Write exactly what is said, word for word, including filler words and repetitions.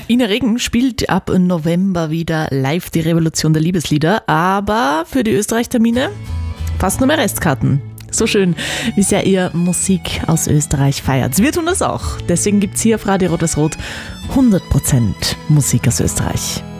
Ina Regen spielt ab November wieder live die Revolution der Liebeslieder, aber für die Österreich-Termine fast nur mehr Restkarten. So schön, wie sehr ihr Musik aus Österreich feiert. Wir tun das auch. Deswegen gibt es hier auf Radio Rot-Weiß-Rot hundert Prozent Musik aus Österreich.